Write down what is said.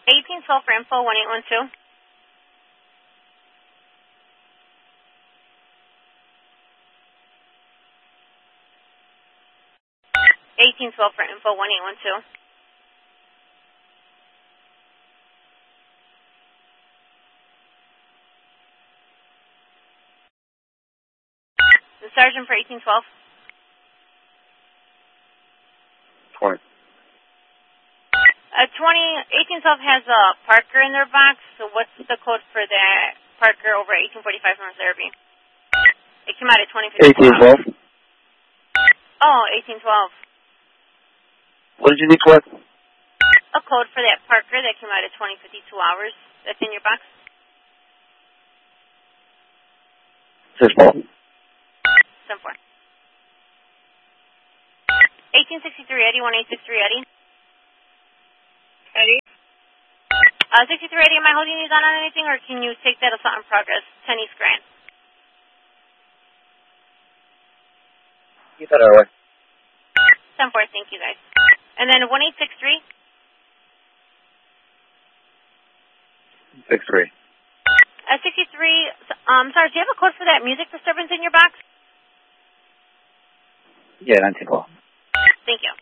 1812 for info, 1812. 1812 for info, 1812. The sergeant for 1812. 20. 1812 has a Parker in their box, so what's the code for that Parker over 1845 North Derby? It came out at 2052. 1812. Oh, 1812. What did you need for it? A code for that Parker that came out at 2052 hours that's in your box? 6-4. 7-4. 1863 Eddie, 1863 Eddie. Eddie? 63 Eddie, am I holding these on anything, or can you take that assault in progress? 10 East Grant. Keep that our way. 10-4, thank you guys. And then 1863. 6-3. 63, sorry, do you have a code for that music disturbance in your box? Yeah, 1912. Thank you.